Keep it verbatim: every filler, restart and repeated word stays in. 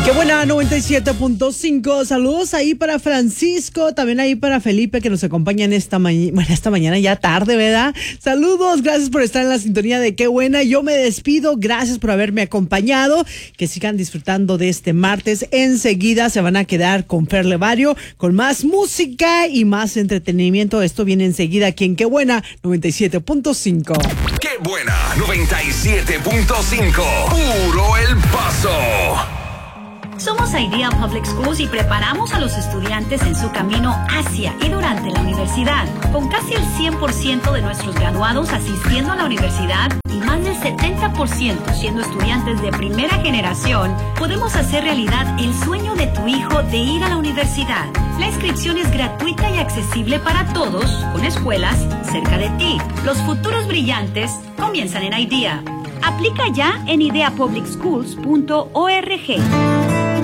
Qué buena, noventa y siete punto cinco. Saludos ahí para Francisco, también ahí para Felipe que nos acompaña en esta mañana, bueno, esta mañana ya tarde, ¿verdad? Saludos, gracias por estar en la sintonía de Qué buena. Yo me despido, gracias por haberme acompañado. Que sigan disfrutando de este martes. Enseguida se van a quedar con Fer Levario, con más música y más entretenimiento. Esto viene enseguida aquí en Qué buena, noventa y siete punto cinco. Qué buena, noventa y siete punto cinco. Puro El Paso. Somos Idea Public Schools y preparamos a los estudiantes en su camino hacia y durante la universidad. Con casi el cien por ciento de nuestros graduados asistiendo a la universidad y más del setenta por ciento siendo estudiantes de primera generación, podemos hacer realidad el sueño de tu hijo de ir a la universidad. La inscripción es gratuita y accesible para todos, con escuelas cerca de ti. Los futuros brillantes comienzan en Idea. Aplica ya en idea public schools punto org.